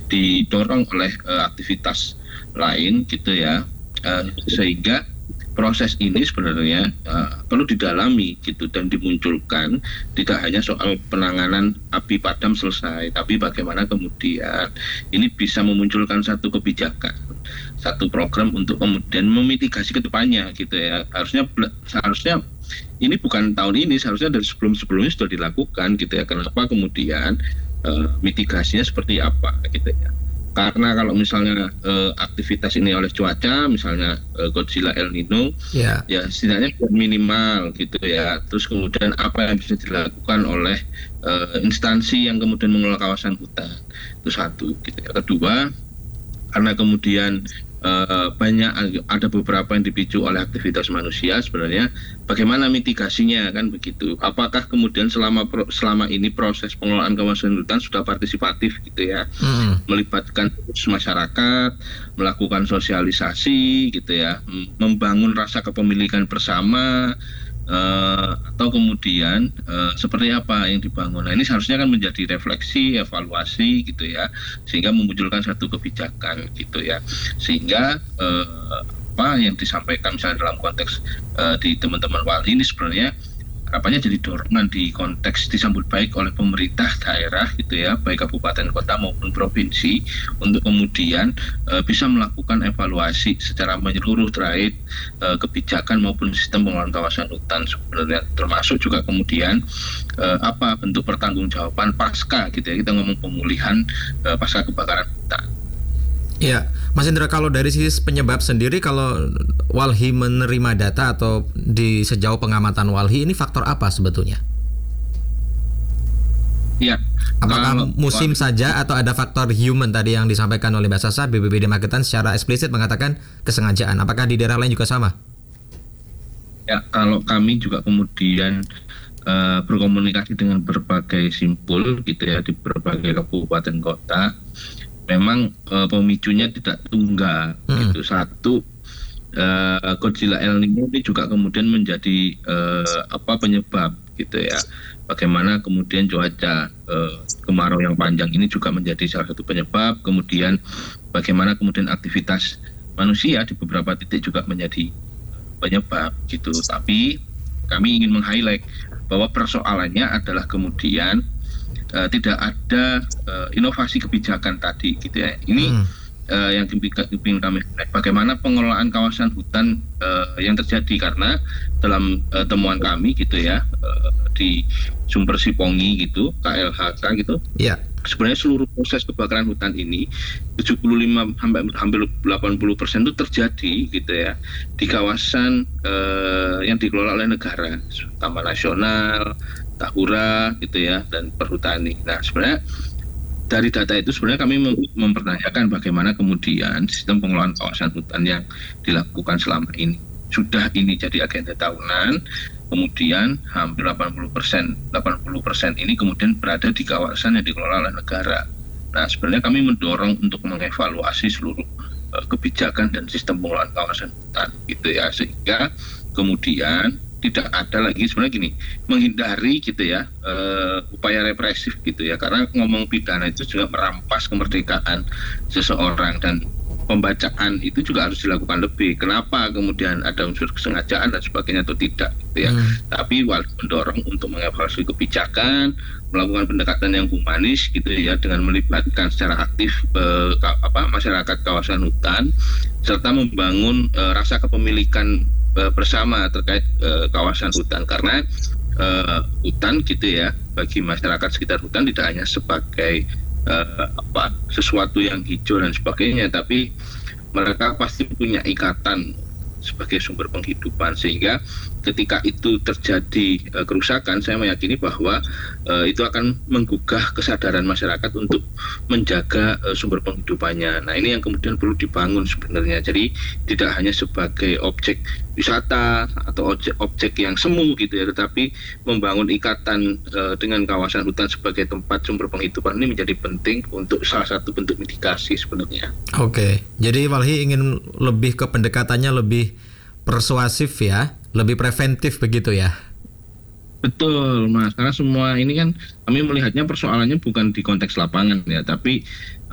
didorong oleh aktivitas lain gitu ya, sehingga proses ini sebenarnya perlu didalami gitu dan dimunculkan, tidak hanya soal penanganan api padam selesai, tapi bagaimana kemudian ini bisa memunculkan satu kebijakan, satu program untuk kemudian memitigasi ke depannya gitu ya. Seharusnya ini bukan tahun ini, seharusnya dari sebelum-sebelumnya sudah dilakukan gitu ya. Kenapa kemudian mitigasinya seperti apa gitu ya. Karena kalau misalnya aktivitas ini oleh cuaca, misalnya Godzilla El Nino, ya setidaknya minimal gitu ya. Terus kemudian apa yang bisa dilakukan oleh instansi yang kemudian mengelola kawasan hutan, itu satu. Gitu ya. Kedua, karena kemudian banyak ada beberapa yang dipicu oleh aktivitas manusia, sebenarnya bagaimana mitigasinya kan begitu. Apakah kemudian selama ini proses pengelolaan kawasan hutan sudah partisipatif gitu ya, melibatkan masyarakat, melakukan sosialisasi gitu ya, membangun rasa kepemilikan bersama, atau kemudian seperti apa yang dibangun. Nah ini seharusnya kan menjadi refleksi, evaluasi gitu ya, sehingga memunculkan satu kebijakan gitu ya, sehingga apa yang disampaikan misalnya dalam konteks di teman-teman Walhi ini sebenarnya harapannya jadi dorongan di konteks disambut baik oleh pemerintah daerah gitu ya, baik kabupaten kota maupun provinsi, untuk kemudian bisa melakukan evaluasi secara menyeluruh terkait kebijakan maupun sistem pengelolaan kawasan hutan sebenarnya, termasuk juga kemudian apa bentuk pertanggungjawaban pasca gitu ya, kita ngomong pemulihan pasca kebakaran hutan. Ya, Mas Indra, kalau dari sisi penyebab sendiri, kalau Walhi menerima data atau di sejauh pengamatan Walhi, ini faktor apa sebetulnya? Ya, apakah musim saja atau ada faktor human tadi yang disampaikan oleh Mbak Sasa? BPBD Magetan secara eksplisit mengatakan kesengajaan. Apakah di daerah lain juga sama? Ya, kalau kami juga kemudian berkomunikasi dengan berbagai simpul gitu ya di berbagai kabupaten kota, memang pemicunya tidak tunggal gitu. Satu, Godzilla El Nino ini juga kemudian menjadi penyebab gitu ya. Bagaimana kemudian cuaca kemarau yang panjang ini juga menjadi salah satu penyebab. Kemudian bagaimana kemudian aktivitas manusia di beberapa titik juga menjadi penyebab gitu. Tapi kami ingin meng-highlight bahwa persoalannya adalah kemudian tidak ada inovasi kebijakan tadi gitu ya. Ini yang ingin kami lihat, bagaimana pengelolaan kawasan hutan yang terjadi, karena dalam temuan kami gitu ya, di Sumber Sipongi gitu, KLHK gitu, sebenarnya seluruh proses kebakaran hutan ini 75 sampai hampir 80% itu terjadi gitu ya di kawasan yang dikelola oleh negara, Taman Nasional, Tahura gitu ya, dan Perhutani. Nah sebenarnya dari data itu sebenarnya kami mempertanyakan bagaimana kemudian sistem pengelolaan kawasan hutan yang dilakukan selama ini. Sudah ini jadi agenda tahunan, kemudian hampir 80% ini kemudian berada di kawasan yang dikelola oleh negara. Nah sebenarnya kami mendorong untuk mengevaluasi seluruh kebijakan dan sistem pengelolaan kawasan hutan gitu ya, sehingga kemudian tidak ada lagi sebenarnya gini, menghindari gitu ya upaya represif gitu ya, karena ngomong pidana itu juga merampas kemerdekaan seseorang, dan pembacaan itu juga harus dilakukan lebih. Kenapa kemudian ada unsur kesengajaan dan sebagainya atau tidak gitu ya. Tapi mendorong untuk mengevaluasi kebijakan, melakukan pendekatan yang humanis gitu ya, dengan melibatkan secara aktif masyarakat kawasan hutan, serta membangun rasa kepemilikan bersama terkait kawasan hutan. Karena hutan gitu ya, bagi masyarakat sekitar hutan tidak hanya sebagai sesuatu yang hijau dan sebagainya, tapi mereka pasti punya ikatan sebagai sumber penghidupan, sehingga ketika itu terjadi kerusakan, saya meyakini bahwa itu akan menggugah kesadaran masyarakat untuk menjaga sumber penghidupannya. Nah ini yang kemudian perlu dibangun sebenarnya, jadi tidak hanya sebagai objek wisata atau objek yang semu gitu ya, tetapi membangun ikatan dengan kawasan hutan sebagai tempat sumber penghidupan ini menjadi penting untuk salah satu bentuk mitigasi sebenarnya. Oke, jadi Walhi ingin lebih ke pendekatannya lebih persuasif ya, lebih preventif begitu ya? Betul Mas, karena semua ini kan kami melihatnya persoalannya bukan di konteks lapangan ya, tapi